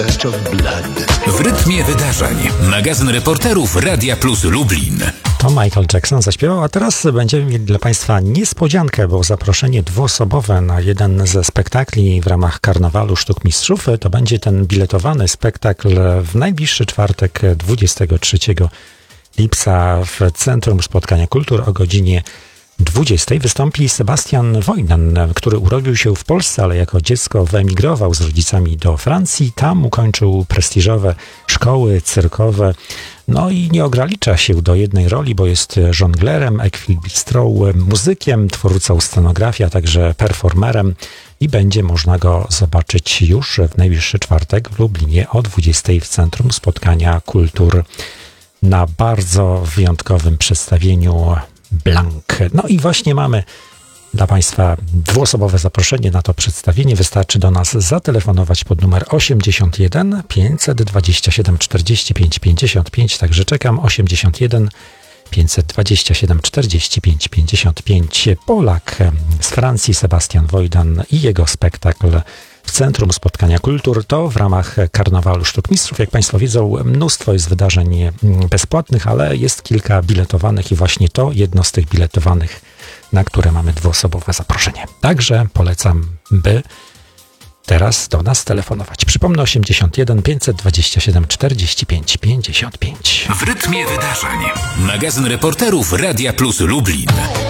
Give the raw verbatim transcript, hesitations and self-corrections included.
W rytmie wydarzeń. Magazyn reporterów Radia Plus Lublin. To Michael Jackson zaśpiewał, a teraz będziemy mieli dla Państwa niespodziankę, bo zaproszenie dwuosobowe na jeden ze spektakli w ramach Karnawalu Sztuk Mistrzów to będzie ten biletowany spektakl w najbliższy czwartek dwudziestego trzeciego lipca w Centrum Spotkania Kultur o godzinie dwudziestej. Wystąpi Sebastian Wojdan, który urodził się w Polsce, ale jako dziecko wyemigrował z rodzicami do Francji. Tam ukończył prestiżowe szkoły cyrkowe. No i nie ogranicza się do jednej roli, bo jest żonglerem, ekwilibristą, muzykiem, twórcą scenografii, a także performerem i będzie można go zobaczyć już w najbliższy czwartek w Lublinie o dwudziestej w Centrum Spotkania Kultur na bardzo wyjątkowym przedstawieniu Blank. No i właśnie mamy dla Państwa dwuosobowe zaproszenie na to przedstawienie. Wystarczy do nas zatelefonować pod numer osiemdziesiąt jeden pięćset dwadzieścia siedem czterdzieści pięć pięćdziesiąt pięć. Także czekam. osiemdziesiąt jeden pięćset dwadzieścia siedem czterdzieści pięć pięćdziesiąt pięć. Polak z Francji, Sebastian Wojdan i jego spektakl w Centrum Spotkania Kultur. To w ramach Karnawalu Sztuk Mistrzów. Jak Państwo wiedzą, mnóstwo jest wydarzeń bezpłatnych, ale jest kilka biletowanych i właśnie to jedno z tych biletowanych, na które mamy dwuosobowe zaproszenie. Także polecam, by teraz do nas telefonować. Przypomnę osiemdziesiąt jeden pięćset dwadzieścia siedem czterdzieści pięć pięćdziesiąt pięć. W rytmie wydarzeń. Magazyn reporterów Radia Plus Lublin.